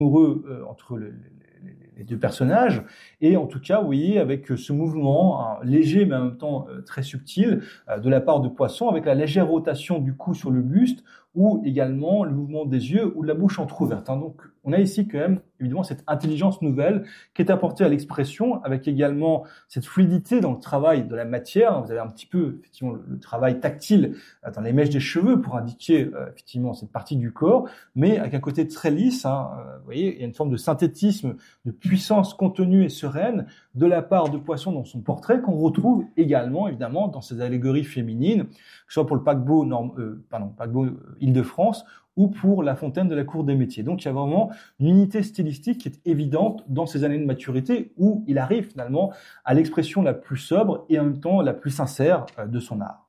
amoureux entre les deux personnages, et en tout cas, vous voyez, avec ce mouvement léger mais en même temps très subtil de la part de Poisson, avec la légère rotation du cou sur le buste, ou également le mouvement des yeux ou de la bouche entrouverte. Donc, on a ici quand même, évidemment, cette intelligence nouvelle qui est apportée à l'expression, avec également cette fluidité dans le travail de la matière. Vous avez un petit peu, effectivement, le travail tactile dans les mèches des cheveux pour indiquer, effectivement, cette partie du corps, mais avec un côté très lisse. Vous voyez, il y a une forme de synthétisme, de puissance contenue et sereine de la part de Poisson dans son portrait, qu'on retrouve également, évidemment, dans ses allégories féminines, que ce soit pour le paquebot Île-de-France ou pour la fontaine de la cour des métiers. Donc il y a vraiment une unité stylistique qui est évidente dans ces années de maturité où il arrive finalement à l'expression la plus sobre et en même temps la plus sincère de son art.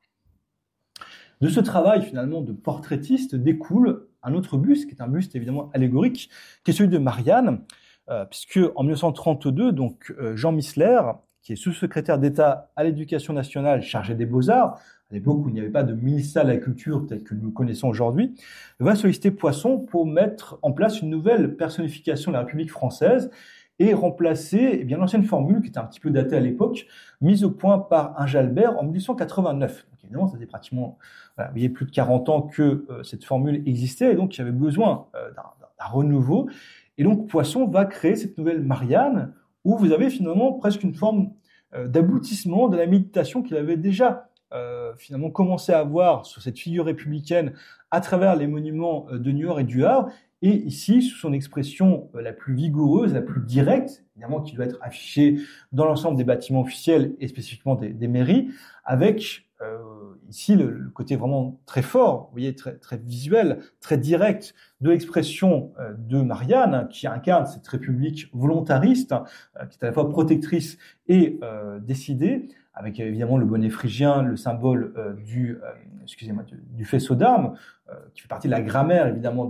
De ce travail finalement de portraitiste découle un autre buste, qui est un buste évidemment allégorique, qui est celui de Marianne, puisque en 1932, donc Jean Missler, qui est sous-secrétaire d'État à l'Éducation nationale chargé des Beaux-Arts, à l'époque où il n'y avait pas de ministère de la Culture tel que nous le connaissons aujourd'hui, va solliciter Poisson pour mettre en place une nouvelle personnification de la République française et remplacer l'ancienne formule, qui était un petit peu datée à l'époque, mise au point par Injalbert en 1889. Donc évidemment, ça faisait pratiquement plus de 40 ans que cette formule existait, et donc il y avait besoin d'un renouveau. Et donc Poisson va créer cette nouvelle Marianne, où vous avez finalement presque une forme d'aboutissement de la méditation qu'il avait déjà finalement commencé à avoir sur cette figure républicaine à travers les monuments de Niort et du Havre, et ici, sous son expression la plus vigoureuse, la plus directe, évidemment qui doit être affichée dans l'ensemble des bâtiments officiels et spécifiquement des mairies, avec ici le côté vraiment très fort, vous voyez, très, très visuel, très direct de l'expression de Marianne, qui incarne cette république volontariste, qui est à la fois protectrice et décidée, avec évidemment le bonnet phrygien, le symbole du faisceau d'armes, qui fait partie de la grammaire évidemment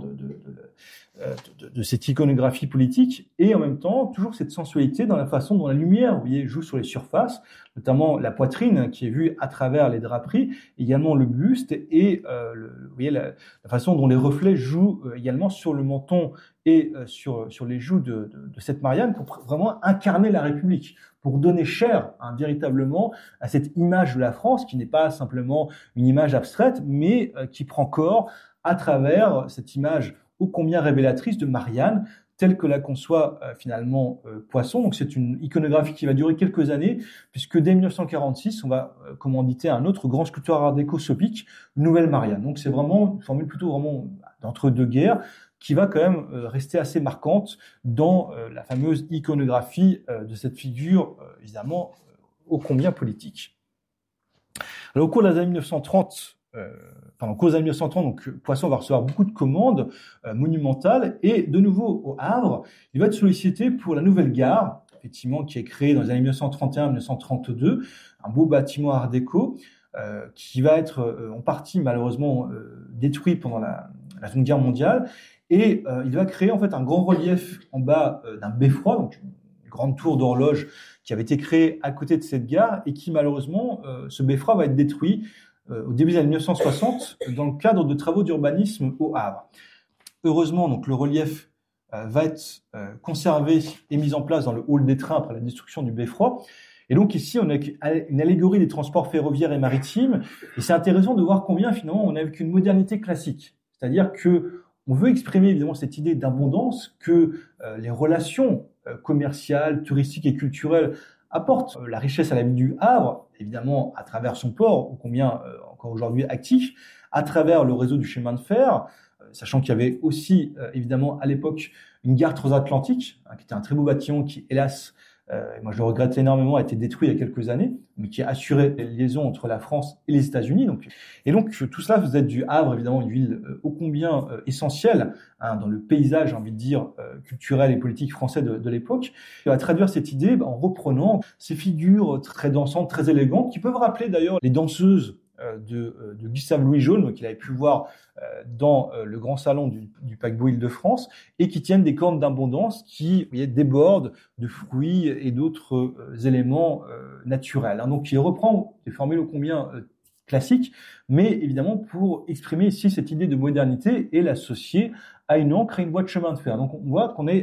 de cette iconographie politique, et en même temps toujours cette sensualité dans la façon dont la lumière, vous voyez, joue sur les surfaces, notamment la poitrine qui est vue à travers les draperies, également le buste et vous voyez la façon dont les reflets jouent également sur le menton et sur les joues de cette Marianne, pour vraiment incarner la République, pour donner chair véritablement à cette image de la France qui n'est pas simplement une image abstraite, mais qui prend corps à travers cette image ô combien révélatrice de Marianne, telle que la conçoit finalement Poisson. Donc c'est une iconographie qui va durer quelques années, puisque dès 1946, on va commanditer un autre grand sculpteur art déco sopique, une nouvelle Marianne. Donc c'est vraiment une formule plutôt vraiment d'entre-deux-guerres, qui va quand même rester assez marquante dans la fameuse iconographie de cette figure, évidemment, ô combien politique. Alors, au cours des années 1930, donc Poisson va recevoir beaucoup de commandes monumentales, et de nouveau au Havre, il va être sollicité pour la nouvelle gare, effectivement, qui est créée dans les années 1931-1932, un beau bâtiment art déco, qui va être en partie malheureusement détruit pendant la Seconde Guerre mondiale, et il va créer en fait un grand relief en bas d'un beffroi, donc une grande tour d'horloge qui avait été créée à côté de cette gare, et qui malheureusement, ce beffroi va être détruit au début des années 1960 dans le cadre de travaux d'urbanisme au Havre. Heureusement, donc le relief va être conservé et mis en place dans le hall des trains après la destruction du beffroi. Et donc ici, on a une allégorie des transports ferroviaires et maritimes, et c'est intéressant de voir combien finalement on est avec une modernité classique, c'est-à-dire que on veut exprimer évidemment cette idée d'abondance que les relations commerciales, touristiques et culturelles apportent la richesse à la ville du Havre, évidemment à travers son port, ô combien encore aujourd'hui actif, à travers le réseau du chemin de fer, sachant qu'il y avait aussi évidemment à l'époque une gare transatlantique, qui était un très beau bâtiment qui, hélas, moi je le regrette énormément, a été détruit il y a quelques années, mais qui a assuré les liaisons entre la France et les États-Unis. Et donc tout cela faisait du Havre évidemment une ville ô combien essentielle dans le paysage, j'ai envie de dire, culturel et politique français de l'époque. Il va traduire cette idée en reprenant ces figures très dansantes, très élégantes, qui peuvent rappeler d'ailleurs les danseuses de Gustave Louis Jaune, qu'il avait pu voir dans le grand salon du paquebot Île-de-France, et qui tiennent des cornes d'abondance qui, vous voyez, débordent de fruits et d'autres éléments naturels. Donc il reprend des formules ô combien classique, mais évidemment pour exprimer ici cette idée de modernité et l'associer à une encre et une voie de chemin de fer. Donc on voit qu'on est